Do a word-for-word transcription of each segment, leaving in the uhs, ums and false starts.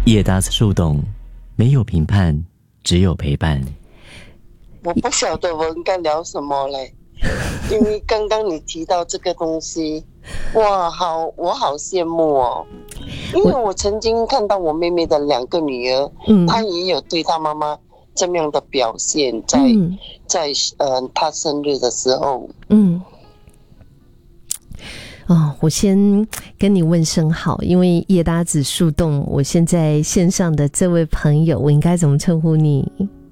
叶达斯树洞，没有评判，只有陪伴。 我不晓得我应该聊什么嘞，因为刚刚你提到这个东西，哇，好，我好羡慕哦。因为我曾经看到我妹妹的两个女儿，嗯，她也有对她妈妈这样的表现，在、嗯、在呃她生日的时候， 嗯。哦，我先跟你问声好，因为叶达子树洞，我现在线上的这位朋友，我应该怎么称呼你？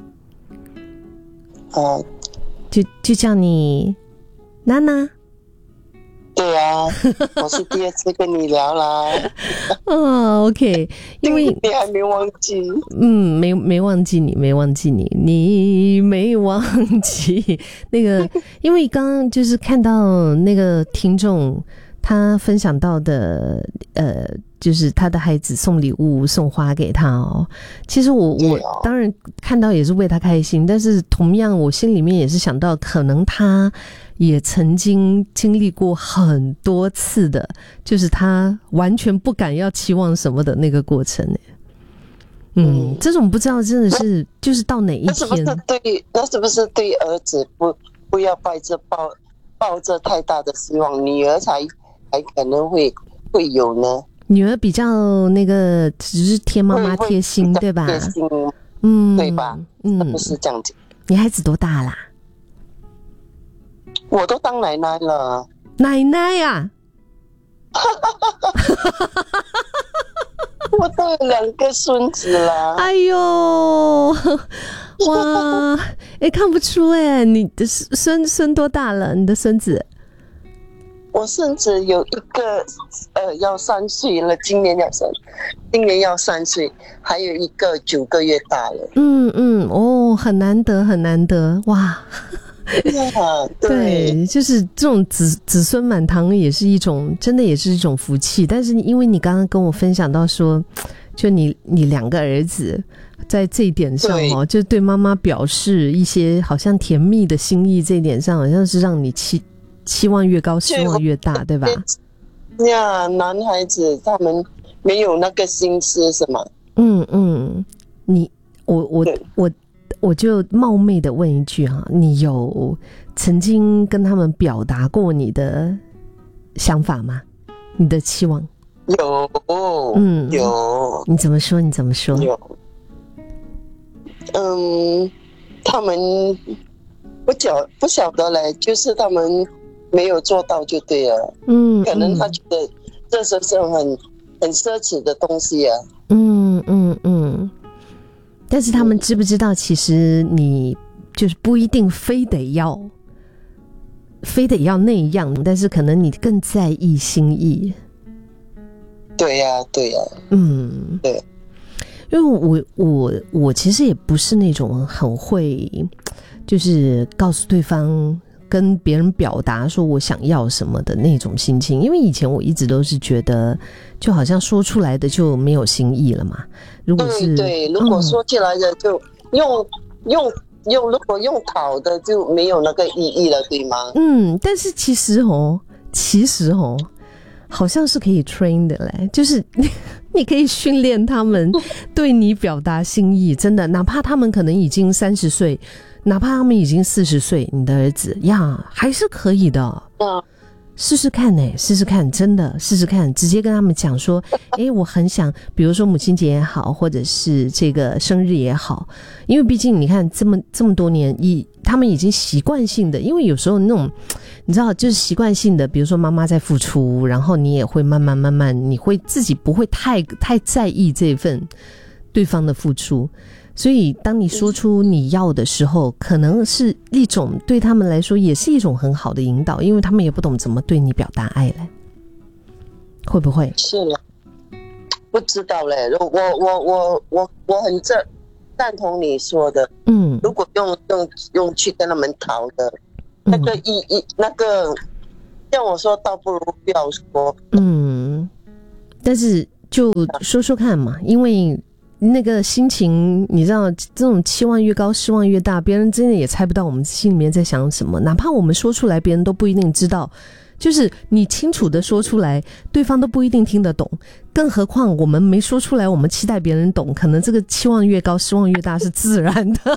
哦， 就就叫你娜娜。 对啊，我是第二次跟你聊啦。 哦 ，OK， 因为你还没忘记， 嗯，没没忘记你，没忘记你，你没忘记那个，因为刚刚就是看到那个听众他分享到的，呃，就是他的孩子送礼物送花给他哦。其实我我当然看到也是为他开心，但是同样我心里面也是想到，可能他也曾经经历过很多次的，就是他完全不敢要期望什么的那个过程。嗯，嗯，这种不知道真的是就是到哪一天，那是不是对？那是不是对儿子不不要抱着抱抱着太大的希望，女儿才才可能会会有呢？ 女儿比较那个，只是贴妈妈贴心，对吧？ 贴心， 嗯， 对吧？嗯，不是这样子。 你孩子多大啦？ 我都当奶奶了。 奶奶呀、啊！ 我都有两个孙子了。 哎呦，哇！哎，看不出哎，你的孙孙多大了？你的孙子？ 我孙子有一个，呃，要三岁了，今年要三，今年要三岁，还有一个九个月大了。 嗯嗯，哦，很难得，很难得，哇！ Yeah, 对, 对，就是这种子子孙满堂也是一种，真的也是一种福气。但是因为你刚刚跟我分享到说，就你你两个儿子在这一点上哦，就对妈妈表示一些好像甜蜜的心意，这一点上好像是让你期期望越高，失望越大，对吧？ 呀，男孩子他们没有那个心思，是吗？ 嗯嗯，你我我我。我就冒昧的问一句哈，你有曾经跟他们表达过你的想法吗？你的期望？ 有，嗯，有。 你怎么说？你怎么说？ 有。嗯，他们不晓不晓得嘞，就是他们没有做到就对了。嗯，可能他觉得这是是很很奢侈的东西啊。 嗯嗯嗯。但是他们知不知道，其实你就是不一定非得要，非得要那样，但是可能你更在意心意。 对呀、啊，对呀、啊， 嗯， 对。 因为我我我其实也不是那种很会，就是告诉对方跟别人表达说我想要什么的那种心情，因为以前我一直都是觉得，就好像说出来的就没有新意了嘛。如果是对对，如果说起来的就用、嗯、用用，如果用讨的就没有那个意义了，对吗？ 嗯，但是其实哦，其实哦，好像是可以 train 的嘞，就是你可以训练他们对你表达心意，真的，哪怕他们可能已经三十岁，哪怕他们已经四十岁，你的儿子呀，还是可以的。嗯。试试看呢、欸，试试看，真的试试看，直接跟他们讲说，哎，我很想，比如说母亲节也好，或者是这个生日也好，因为毕竟你看这么这么多年，一他们已经习惯性的，因为有时候那种你知道，就是习惯性的，比如说妈妈在付出，然后你也会慢慢慢慢，你会自己不会太太在意这份对方的付出。所以当你说出你要的时候，可能是一种对他们来说也是一种很好的引导，因为他们也不懂怎么对你表达爱嘞，会不会？ 是了，不知道嘞。我我我我我很赞赞同你说的。嗯，如果用用用去跟他们讨的那个意义，嗯、那个像我说，倒不如不要说。 嗯，但是就说说看嘛，因为。那个心情你知道，这种期望越高失望越大，别人真的也猜不到我们心里面在想什么，哪怕我们说出来别人都不一定知道就是你清楚的说出来，对方都不一定听得懂，更何况我们没说出来，我们期待别人懂，可能这个期望越高，失望越大，是自然的。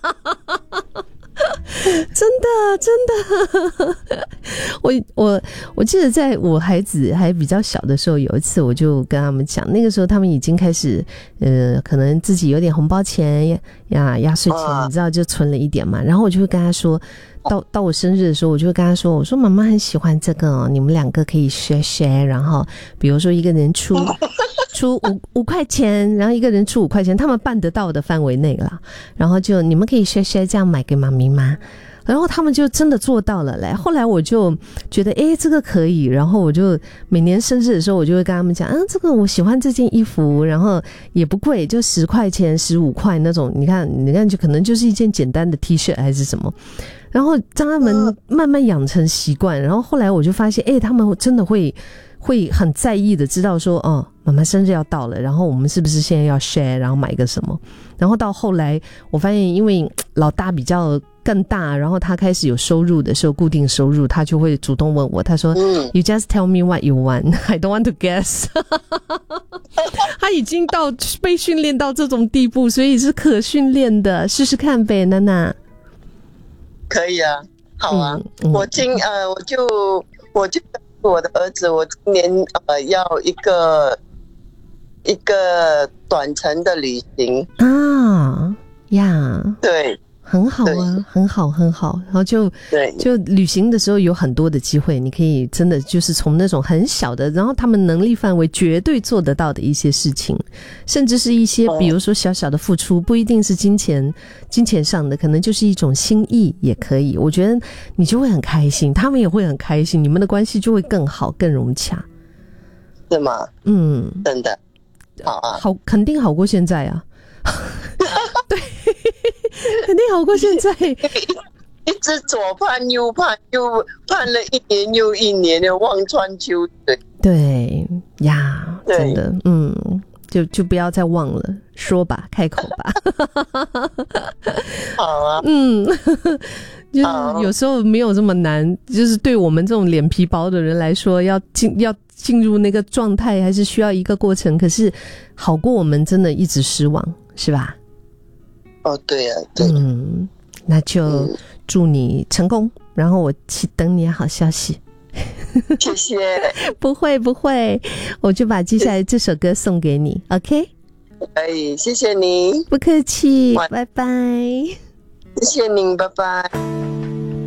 真的真的我我我记得在我孩子还比较小的时候，有一次我就跟他们讲，那个时候他们已经开始呃，可能自己有点红包钱呀压岁钱，你知道就存了一点嘛，然后我就会跟他说，到到我生日的时候，我就会跟他说，我说妈妈很喜欢这个哦，你们两个可以 share share， 然后比如说一个人出出五五块钱，然后一个人出五块钱，他们办得到的范围内啦，然后就你们可以 share share 这样买给妈咪吗？然后他们就真的做到了嘞。后来我就觉得诶这个可以，然后我就每年生日的时候我就会跟他们讲，嗯这个我喜欢这件衣服，然后也不贵，就十块钱十五块那种，你看你看就可能就是一件简单的 T 恤还是什么，然后让他们慢慢养成习惯，然后后来我就发现诶他们真的会会很在意的知道说，哦妈妈生日要到了，然后我们是不是现在要 share 然后买个什么，然后到后来我发现因为老大比较更大，然后他开始有收入的时候，固定收入，他就会主动问我，他说、嗯、You just tell me what you want, I don't want to guess 他已经到被训练到这种地步，所以是可训练的，试试看呗，娜娜。 可以啊，好啊、嗯嗯、我今呃我就我就我的儿子，我今年呃要一个一个短程的旅行啊呀， 对， 很好啊，很好很好，然后就对，就旅行的时候有很多的机会，你可以真的就是从那种很小的，然后他们能力范围绝对做得到的一些事情，甚至是一些比如说小小的付出，不一定是金钱金钱上的，可能就是一种心意也可以，我觉得你就会很开心，他们也会很开心，你们的关系就会更好更融洽， 是吗？ 嗯， 真的好啊， 好，肯定好过现在啊对，肯定好过现在一直左盼右盼，又盼了一年又一年的望穿秋水。 对呀，真的，嗯，就就不要再忘了，说吧，开口吧。 好啊， 嗯，就是有时候没有这么难，就是对我们这种脸皮薄的人来说，要进要进入那个状态，还是需要一个过程。可是好过我们真的一直失望，是吧？ 哦，对啊，对， 嗯，那就祝你成功，嗯、然后我去等你的好消息。 谢谢。 不会不会，我就把接下来这首歌送给你 ，OK？ 可以，谢谢你。 不客气，拜拜。 谢谢您，拜拜。